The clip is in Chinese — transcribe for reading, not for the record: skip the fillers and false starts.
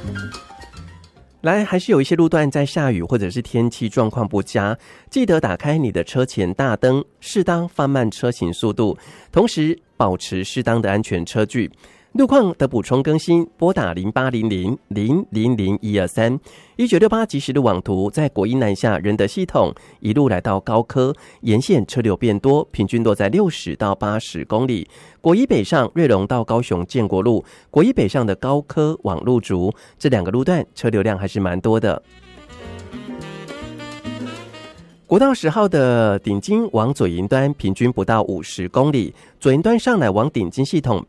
来，还是有一些路段在下雨或者是天气状况不佳，记得打开你的车前大灯，适当放慢车行速度，同时保持适当的安全车距。路况的补充更新，拨打0800000123，1968即时路网图，在国一南下仁德系统一路来到高科，沿线车流变多，平均落在60到80公里。国一北上瑞隆到高雄建国路，国一北上的高科往路竹，这两个路段车流量还是蛮多的。国道10号的顶金往左营端平均不到50公里，左营端上来往顶金系统